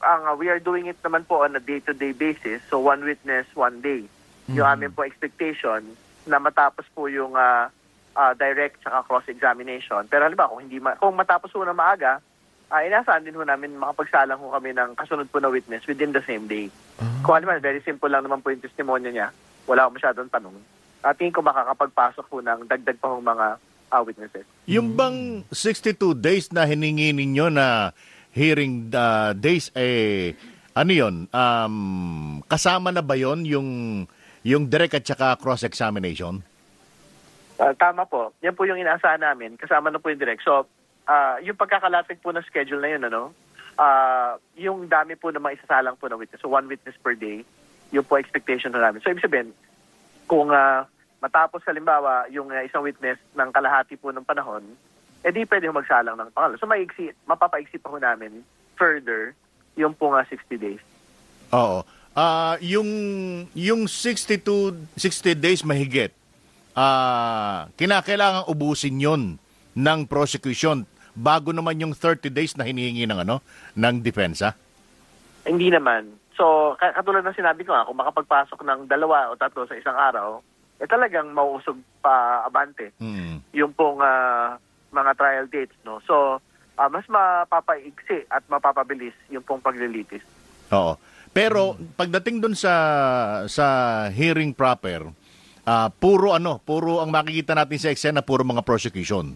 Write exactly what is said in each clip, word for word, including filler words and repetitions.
ang uh, we are doing it naman po on a day-to-day basis. So one witness, one day. Mm-hmm. Yung amin po expectation na matapos po yung uh, uh, direct at cross-examination. Pero halimbawa, kung, hindi ma- kung matapos po na maaga, uh, inaasahan din po namin makapagsalang po kami ng kasunod po na witness within the same day. Uh-huh. Kung halimbawa, very simple lang naman po yung testimonya niya, wala ko masyadong tanong. Uh, tingin ko makakapagpasok po ng dagdag pa hong mga uh, witnesses. Yung bang sixty-two days na hiningi ninyo na hearing uh, days, eh, ano yun? Um, kasama na ba yun yung, yung direct at saka cross-examination? Uh, tama po. Yan po yung inaasahan namin. Kasama na po yung direct. So, uh, yung pagkakalatig po ng schedule na yun, ano, uh, yung dami po na mga isasalang po na witness. So, one witness per day, yung po expectation na namin. So, ibig sabihin, kung uh, matapos halimbawa yung uh, isang witness ng kalahati po ng panahon, eh di pwede ho magsalang ng pangalo. So, maiksi, mapapaiksi pa ho namin further yung po nga sixty days. Oo. Uh, yung yung sixty-two, sixty days mahigit, uh, kinakailangan ubusin yon ng prosecution bago naman yung thirty days na hinihingi ng ano ng depensa? Hindi naman. So, katulad ng sinabi ko nga, kung makapagpasok ng dalawa o tatlo sa isang araw, eh talagang mauusog pa abante mm. yung pong uh, mga trial dates. No? So, uh, mas mapapaigsi at mapapabilis yung pong paglilitis. Oo. Pero pagdating dun sa sa hearing proper, uh, puro ano, puro ang makikita natin sa eksena, puro mga prosecution.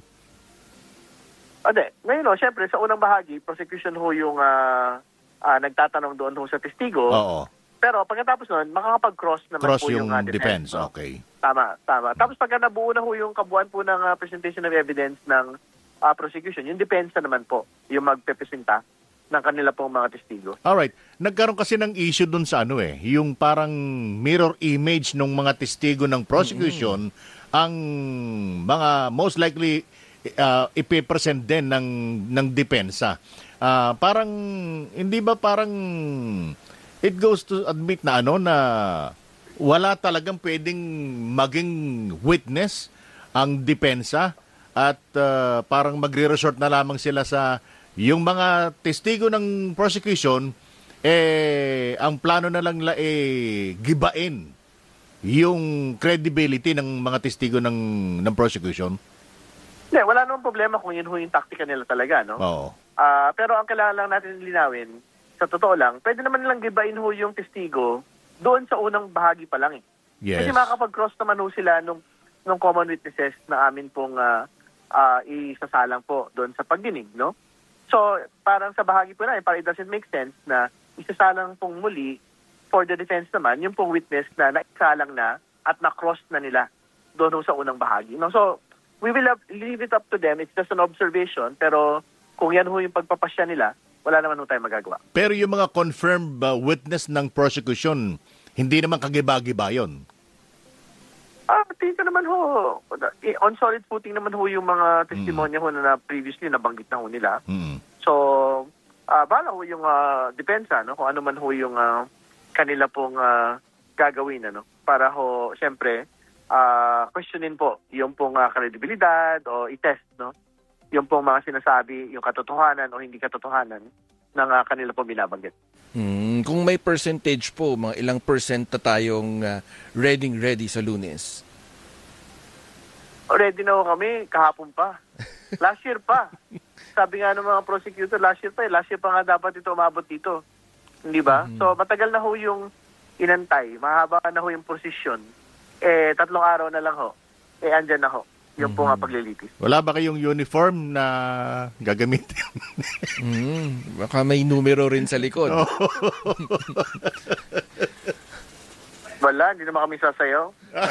Ade, ngayon no, syempre sa unang bahagi, prosecution ho yung uh, uh, nagtatanong doon ho sa testigo. Oo. Pero pagkatapos nun, makakapag-cross naman Cross po yung, yung uh, defense. defense, no? Okay. Tama, tama. Tapos pagka nabuo na ho yung kabuuan po ng uh, presentation of evidence ng uh, prosecution, yung depensa naman po, yung magpepresenta ng kanila pong mga testigo. Alright. Nagkaroon kasi ng issue dun sa ano eh, yung parang mirror image ng mga testigo ng prosecution, mm-hmm. ang mga most likely uh, ipipresent din ng, ng depensa. Uh, parang, hindi ba parang it goes to admit na ano na wala talagang pwedeng maging witness ang depensa at uh, parang magre-resort na lamang sila sa yung mga testigo ng prosecution, eh, ang plano na lang la, eh, gibain yung credibility ng mga testigo ng, ng prosecution? Hindi, wala namang problema kung yun ho yung taktika nila talaga, no? Oo. Uh, pero ang kailangan lang natin linawin, sa totoo lang, pwede naman nilang gibain ho yung testigo doon sa unang bahagi pa lang eh. Yes. Kasi makakapag-cross naman ho sila nung, nung common witnesses na amin pong uh, uh, isasalang po doon sa pagdinig, no? So, parang sa bahagi po na, parang it doesn't make sense na isasalang pong muli for the defense naman, yung pong witness na naisalang na at na-cross na nila doon sa unang bahagi. No? So, we will have, leave it up to them. It's just an observation. Pero kung yan ho yung pagpapasya nila, wala naman ho tayong magagawa. Pero yung mga confirmed uh, witness ng prosecution, hindi naman kagiba-giba yun? Ah, tingin ko naman ho. On solid footing naman ho yung mga testimonya mm. ho na previously nabanggit na ho nila. Mm. So, uh, bala ho yung uh, depensa, no? Kung ano man ho yung uh, kanila pong uh, gagawin, ano? Para ho, siyempre, uh, questionin po yung pong uh, kredibilidad o i-test, no? Yung pong mga sinasabi, yung katotohanan o hindi katotohanan ng uh, kanila pong binabanggit. Hmm, kung may percentage po, mga ilang percent na tayong uh, ready-ready sa Lunes? Ready na ho kami, kahapon pa. Last year pa. Sabi nga ng mga prosecutor, last year pa eh. Last year pa nga dapat ito umabot dito. Hindi ba? Mm-hmm. So matagal na ho yung inantay. Mahaba na ho yung posisyon. Eh, tatlong araw na lang ho. Eh, andyan na ho. Yung mm-hmm. po nga paglilitis. Wala ba kayong uniform na gagamitin? mm, baka may numero rin sa likod. Oh. Wala, hindi naman kami sasayaw.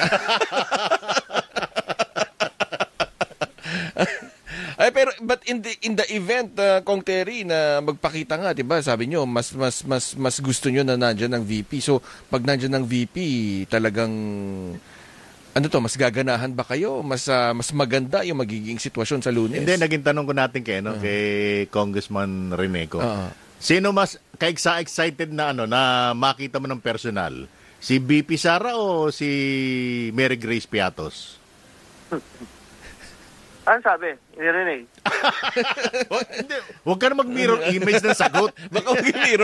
Ay, pero but in the in the event uh, Kong Terry na magpakita nga, 'di ba? Sabi niyo mas mas mas mas gusto niyo na nandiyan ng V P. So, pag nandiyan ng V P, talagang ano to, mas gaganahan ba kayo? Mas uh, mas maganda yung magiging sitwasyon sa Lunes? Hindi, naging tanong ko natin kay, no, uh-huh. kay Congressman Reneco. Uh-huh. Sino mas ka-excited na ano na makita mo ng personal? Si B P Sara o si Mary Grace Piatos? Ano sabi? Ni Rene? Huwag ka na mag-mirror image ng sagot. Baka mag-mirror